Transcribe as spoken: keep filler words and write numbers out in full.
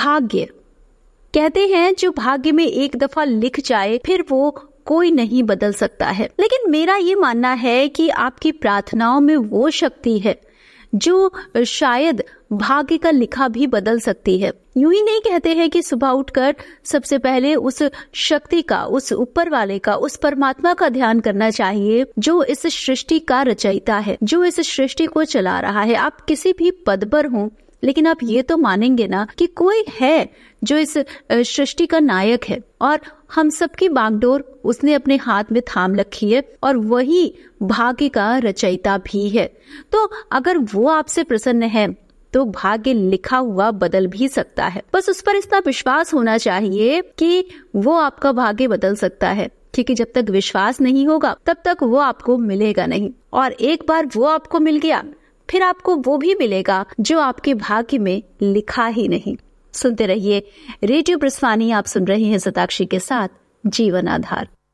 भाग्य कहते हैं जो भाग्य में एक दफा लिख जाए फिर वो कोई नहीं बदल सकता है। लेकिन मेरा ये मानना है कि आपकी प्रार्थनाओं में वो शक्ति है जो शायद भाग्य का लिखा भी बदल सकती है। यूं ही नहीं कहते हैं कि सुबह उठकर सबसे पहले उस शक्ति का, उस ऊपर वाले का, उस परमात्मा का ध्यान करना चाहिए जो इस सृष्टि का रचयिता है, जो इस सृष्टि को चला रहा है। आप किसी भी पद पर हों, लेकिन आप ये तो मानेंगे ना कि कोई है जो इस सृष्टि का नायक है और हम सबकी बागडोर उसने अपने हाथ में थाम रखी है और वही भाग्य का रचयिता भी है। तो अगर वो आपसे प्रसन्न है तो भाग्य लिखा हुआ बदल भी सकता है। बस उस पर इतना विश्वास होना चाहिए कि वो आपका भाग्य बदल सकता है, क्योंकि जब तक विश्वास नहीं होगा तब तक वो आपको मिलेगा नहीं। और एक बार वो आपको मिल गया फिर आपको वो भी मिलेगा जो आपके भाग्य में लिखा ही नहीं। सुनते रहिए रेडियो ब्रजवानी। आप सुन रहे हैं शताक्षी के साथ जीवन आधार।